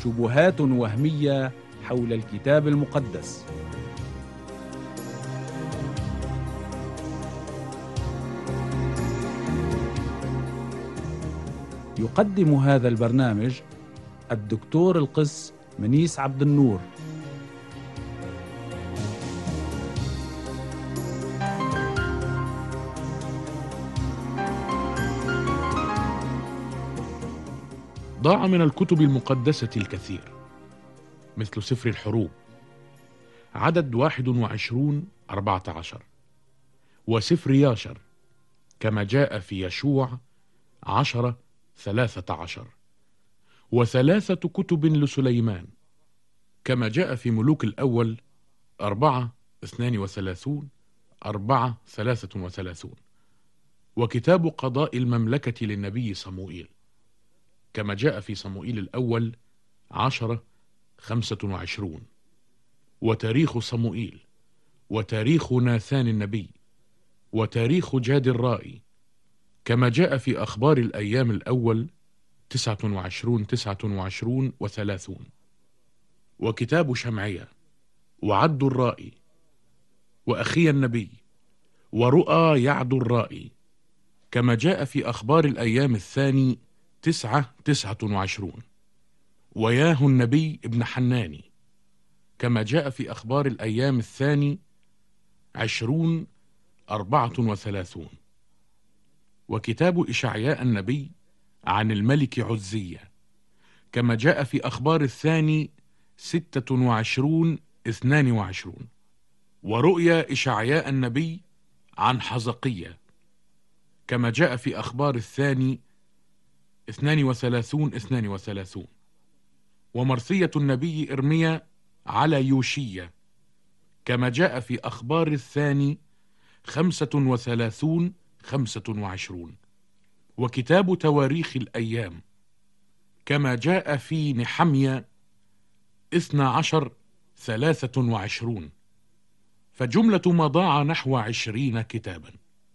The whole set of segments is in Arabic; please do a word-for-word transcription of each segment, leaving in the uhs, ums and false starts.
شبهات وهمية حول الكتاب المقدس. يقدم هذا البرنامج الدكتور القس منيس عبد النور. ضاع من الكتب المقدسة الكثير، مثل سفر الحروب عدد واحد وعشرون أربعة عشر، وسفر ياشر كما جاء في يشوع عشرة ثلاثة عشر، وثلاثة كتب لسليمان كما جاء في ملوك الأول أربعة اثنان وثلاثون أربعة ثلاثة وثلاثون، وكتاب قضاء المملكة للنبي صموئيل كما جاء في صموئيل الأول عشرة خمسة وعشرون، وتاريخ صموئيل، وتاريخ ناثان النبي، وتاريخ جاد الرائي كما جاء في أخبار الأيام الأول تسعة وعشرون تسعة وعشرون وثلاثون، وكتاب شمعية، وعد الرائي، وأخي النبي، ورؤى يعد الرائي كما جاء في أخبار الأيام الثاني تسعة تسعة وعشرون، وياه النبي ابن حناني كما جاء في أخبار الأيام الثاني عشرون أربعة وثلاثون، وكتاب إشعياء النبي عن الملك عزية كما جاء في أخبار الثاني ستة وعشرون اثنان وعشرون، ورؤيا إشعياء النبي عن حزقية كما جاء في أخبار الثاني اثنان وثلاثون اثنان وثلاثون، ومرثية النبي إرميا على يوشية كما جاء في أخبار الثاني خمسة وثلاثون خمسة وعشرون، وكتاب تواريخ الأيام كما جاء في نحميا اثنى عشر ثلاثة وعشرون، فجملة ما ضاع نحو عشرين كتابا.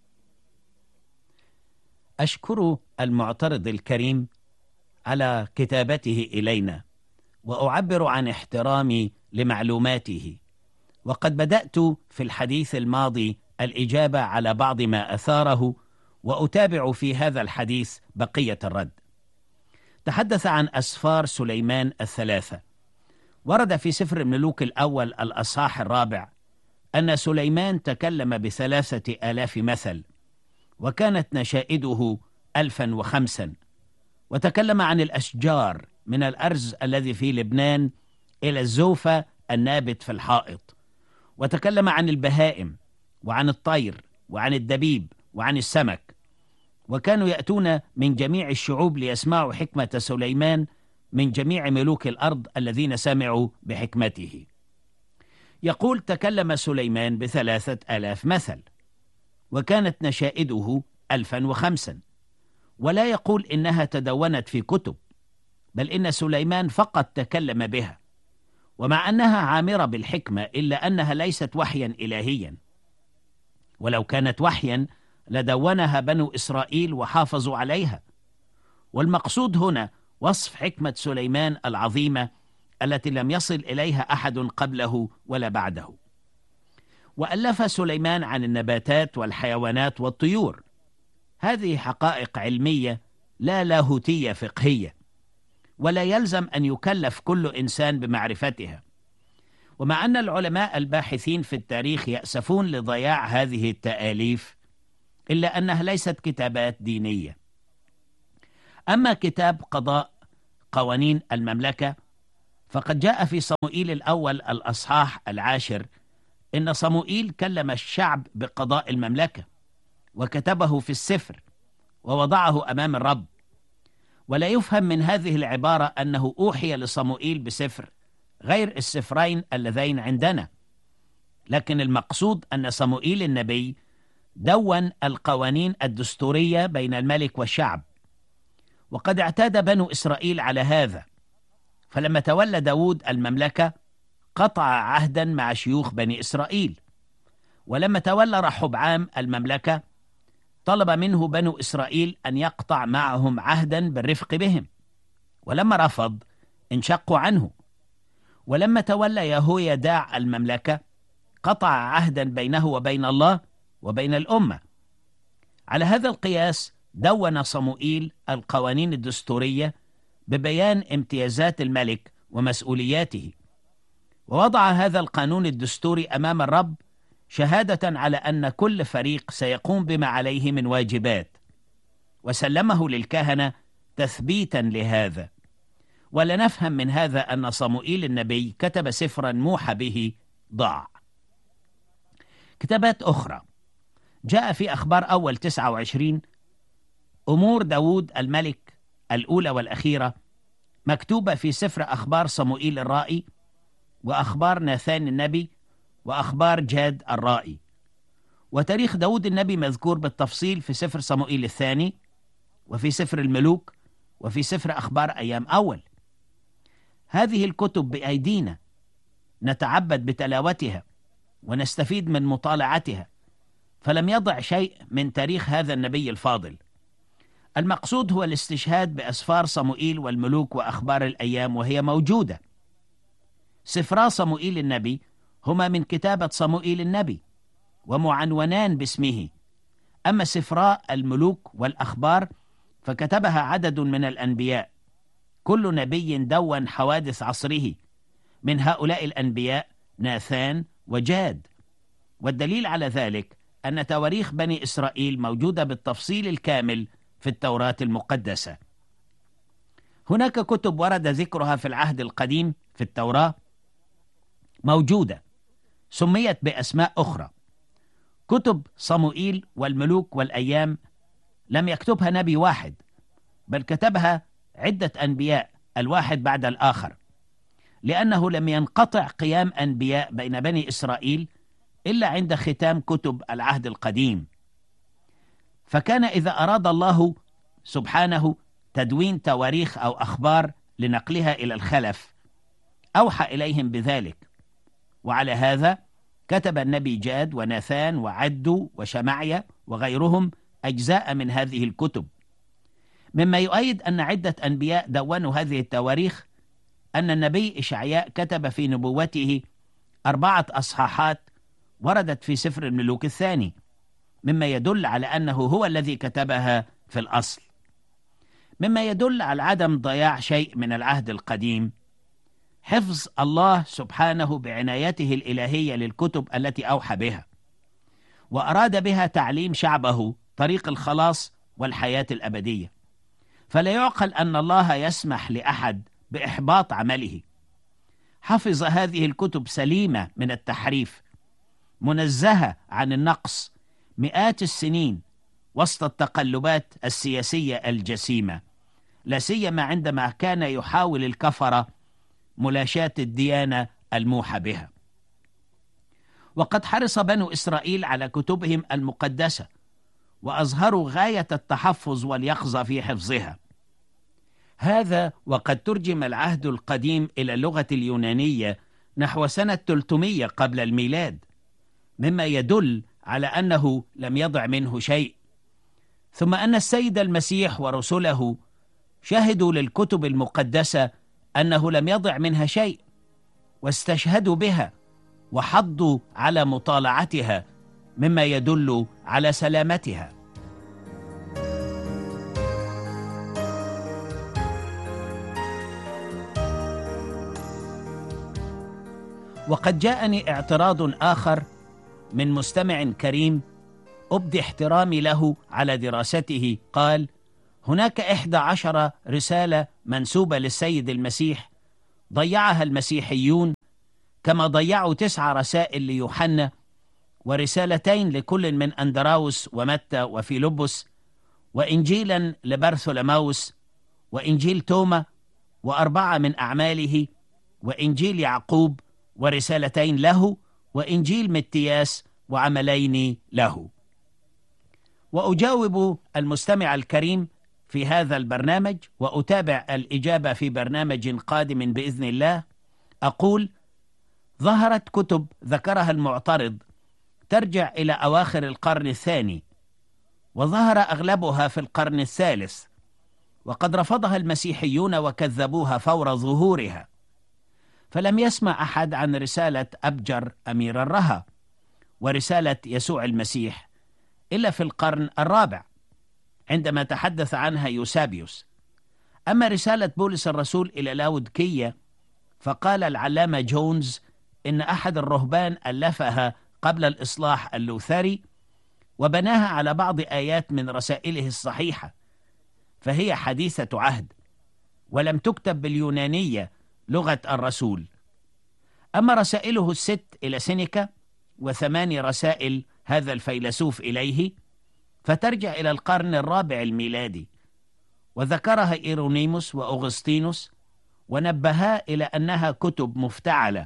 أشكر المعترض الكريم على كتابته إلينا، وأعبر عن احترامي لمعلوماته، وقد بدأت في الحديث الماضي الإجابة على بعض ما أثاره، وأتابع في هذا الحديث بقية الرد. تحدث عن أسفار سليمان الثلاثة. ورد في سفر الملوك الأول الأصحاح الرابع أن سليمان تكلم بثلاثة آلاف مثل، وكانت نشائده ألفا وخمسا، وتكلم عن الأشجار من الأرز الذي في لبنان إلى الزوفة النابت في الحائط، وتكلم عن البهائم وعن الطير وعن الدبيب وعن السمك، وكانوا يأتون من جميع الشعوب ليسمعوا حكمة سليمان من جميع ملوك الأرض الذين سمعوا بحكمته. يقول تكلم سليمان بثلاثة آلاف مثل، وكانت نشائده ألفا وخمسا، ولا يقول إنها تدونت في كتب، بل إن سليمان فقط تكلم بها، ومع أنها عامرة بالحكمة إلا أنها ليست وحيا إلهيا، ولو كانت وحيا لدونها بنو إسرائيل وحافظوا عليها. والمقصود هنا وصف حكمة سليمان العظيمة التي لم يصل إليها أحد قبله ولا بعده. وألف سليمان عن النباتات والحيوانات والطيور. هذه حقائق علمية لا لاهوتية فقهية، ولا يلزم أن يكلف كل إنسان بمعرفتها. ومع أن العلماء الباحثين في التاريخ يأسفون لضياع هذه التآليف، إلا أنها ليست كتابات دينية. أما كتاب قضاء قوانين المملكة فقد جاء في صموئيل الأول الأصحاح العاشر إن صموئيل كلم الشعب بقضاء المملكة، وكتبه في السفر ووضعه أمام الرب. ولا يفهم من هذه العبارة أنه أوحي لصموئيل بسفر غير السفرين اللذين عندنا، لكن المقصود أن صموئيل النبي دون القوانين الدستورية بين الملك والشعب، وقد اعتاد بنو إسرائيل على هذا. فلما تولى داود المملكة قطع عهدا مع شيوخ بني إسرائيل، ولما تولى رحبعام المملكة طلب منه بنو إسرائيل أن يقطع معهم عهدا بالرفق بهم، ولما رفض انشقوا عنه. ولما تولى يهويداع المملكة قطع عهدا بينه وبين الله وبين الأمة. على هذا القياس دون صموئيل القوانين الدستورية ببيان امتيازات الملك ومسؤولياته، ووضع هذا القانون الدستوري أمام الرب شهادة على أن كل فريق سيقوم بما عليه من واجبات، وسلمه للكهنة تثبيتا لهذا. ولا نفهم من هذا أن صموئيل النبي كتب سفرا موحى به ضاع. كتابات أخرى جاء في أخبار أول تسعة وعشرين أمور داود الملك الأولى والأخيرة مكتوبة في سفر أخبار صموئيل الرائي، وأخبار ناثان النبي، وأخبار جاد الرائي. وتاريخ داود النبي مذكور بالتفصيل في سفر صموئيل الثاني، وفي سفر الملوك، وفي سفر أخبار أيام أول. هذه الكتب بأيدينا، نتعبد بتلاوتها ونستفيد من مطالعتها، فلم يضع شيء من تاريخ هذا النبي الفاضل. المقصود هو الاستشهاد بأسفار صموئيل والملوك وأخبار الأيام، وهي موجودة. سفرا صموئيل النبي هما من كتابة صموئيل النبي ومعنونان باسمه، أما سفرا الملوك والأخبار فكتبها عدد من الأنبياء، كل نبي دون حوادث عصره، من هؤلاء الأنبياء ناثان وجاد. والدليل على ذلك أن تواريخ بني إسرائيل موجودة بالتفصيل الكامل في التوراة المقدسة. هناك كتب ورد ذكرها في العهد القديم في التوراة موجودة، سميت بأسماء أخرى. كتب صموئيل والملوك والأيام لم يكتبها نبي واحد، بل كتبها عدة أنبياء الواحد بعد الآخر، لأنه لم ينقطع قيام أنبياء بين بني إسرائيل إلا عند ختام كتب العهد القديم. فكان إذا أراد الله سبحانه تدوين تواريخ أو أخبار لنقلها إلى الخلف أوحى إليهم بذلك، وعلى هذا كتب النبي جاد وناثان وعدو وشمعيا وغيرهم أجزاء من هذه الكتب. مما يؤيد أن عدة أنبياء دونوا هذه التواريخ أن النبي إشعياء كتب في نبوته أربعة أصحاحات وردت في سفر الملوك الثاني، مما يدل على أنه هو الذي كتبها في الأصل. مما يدل على عدم ضياع شيء من العهد القديم حفظ الله سبحانه بعنايته الإلهية للكتب التي أوحى بها، وأراد بها تعليم شعبه طريق الخلاص والحياة الأبدية. فلا يعقل أن الله يسمح لأحد بإحباط عمله. حفظ هذه الكتب سليمة من التحريف، منزهة عن النقص مئات السنين وسط التقلبات السياسية الجسيمة، لا سيما عندما كان يحاول الكفرة ملاشاة الديانة الموحى بها. وقد حرص بنو إسرائيل على كتبهم المقدسة، وأظهروا غاية التحفظ واليقظة في حفظها. هذا وقد ترجم العهد القديم إلى اللغة اليونانية نحو سنة ثلاثمائة قبل الميلاد، مما يدل على أنه لم يضع منه شيء. ثم أن السيد المسيح ورسله شهدوا للكتب المقدسة أنه لم يضع منها شيء، واستشهدوا بها وحضوا على مطالعتها، مما يدل على سلامتها. وقد جاءني اعتراض آخر من مستمع كريم أبدي احترامي له على دراسته. قال: هناك إحدى عشر رسالة منسوبة للسيد المسيح ضيعها المسيحيون، كما ضيعوا تسع رسائل ليوحنا، ورسالتين لكل من أندراوس ومتى وفيلبس، وإنجيلا لبرثولماوس، وإنجيل توما، وأربعة من أعماله، وإنجيل يعقوب، ورسالتين له، وإنجيل متياس، وعملين له. وأجاوب المستمع الكريم في هذا البرنامج، وأتابع الإجابة في برنامج قادم بإذن الله. أقول: ظهرت كتب ذكرها المعترض ترجع إلى أواخر القرن الثاني، وظهر أغلبها في القرن الثالث، وقد رفضها المسيحيون وكذبوها فور ظهورها، فلم يسمع أحد عن رسالة أبجر أمير الرها ورسالة يسوع المسيح إلا في القرن الرابع عندما تحدث عنها يوسابيوس. أما رسالة بولس الرسول إلى لاودكية فقال العلامة جونز إن أحد الرهبان ألفها قبل الإصلاح اللوثري وبناها على بعض آيات من رسائله الصحيحة، فهي حديثة عهد ولم تكتب باليونانية لغة الرسول. أما رسائله الست إلى سينيكا وثماني رسائل هذا الفيلسوف إليه فترجع إلى القرن الرابع الميلادي، وذكرها إيرونيموس وأغسطينوس ونبها إلى أنها كتب مفتعلة.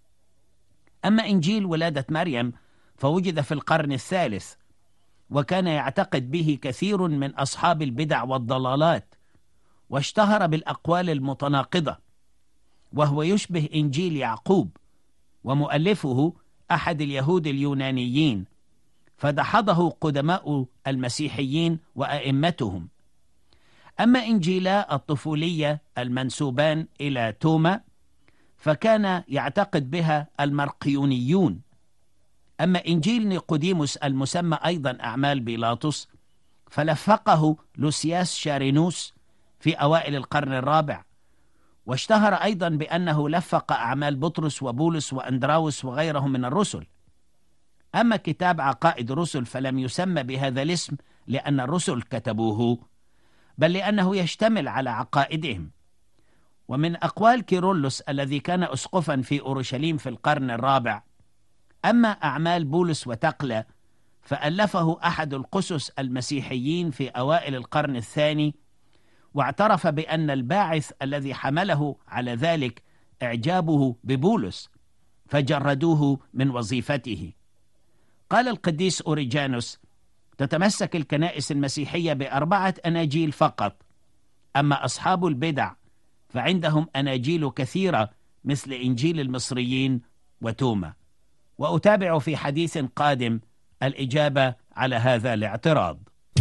أما إنجيل ولادة مريم فوجد في القرن الثالث، وكان يعتقد به كثير من أصحاب البدع والضلالات، واشتهر بالأقوال المتناقضة، وهو يشبه إنجيل يعقوب، ومؤلفه أحد اليهود اليونانيين، فدحضه قدماء المسيحيين وأئمتهم. أما إنجيلا الطفولية المنسوبان إلى توما فكان يعتقد بها المرقيونيون. أما إنجيل نيقوديموس المسمى أيضا أعمال بيلاطس فلفقه لوسياس شارينوس في أوائل القرن الرابع، واشتهر أيضا بأنه لفق أعمال بطرس وبولس وأندراوس وغيرهم من الرسل. أما كتاب عقائد الرسل فلم يسمى بهذا الاسم لأن الرسل كتبوه، بل لأنه يشتمل على عقائدهم. ومن أقوال كيرلس الذي كان أسقفا في أورشليم في القرن الرابع: أما أعمال بولس وتقلى فألفه أحد القسس المسيحيين في أوائل القرن الثاني، واعترف بأن الباعث الذي حمله على ذلك إعجابه ببولس فجردوه من وظيفته. قال القديس أوريجانوس: تتمسك الكنائس المسيحية بأربعة أناجيل فقط، أما أصحاب البدع فعندهم أناجيل كثيرة مثل إنجيل المصريين وتوما. وأتابع في حديث قادم الإجابة على هذا الاعتراض.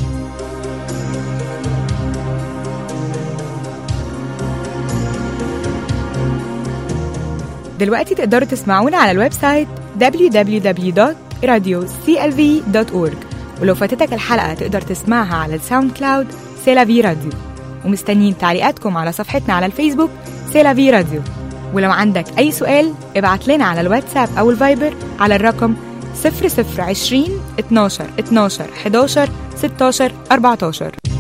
دلوقتي تقدروا تسمعونا على الويب سايت دبليو دبليو دبليو دوت راديو سي إل في دوت أورج، ولو فاتتك الحلقة تقدر تسمعها على الساوند كلاود سيلافي راديو. ومستنيين تعليقاتكم على صفحتنا على الفيسبوك سيلافي راديو. ولو عندك أي سؤال ابعت لنا على الواتساب أو الفايبر على الرقم صفر صفر عشرين اتناشر اتناشر حداشر ستاشر أربعتاشر.